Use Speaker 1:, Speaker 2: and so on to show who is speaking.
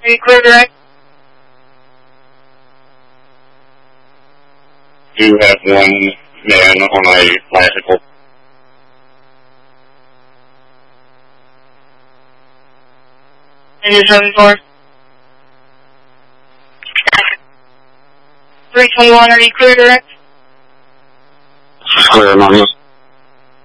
Speaker 1: Are you clear direct?
Speaker 2: Do have one man on a bicycle.
Speaker 1: And you're driving for? 321, are you clear direct?
Speaker 2: Clear, Anonymous.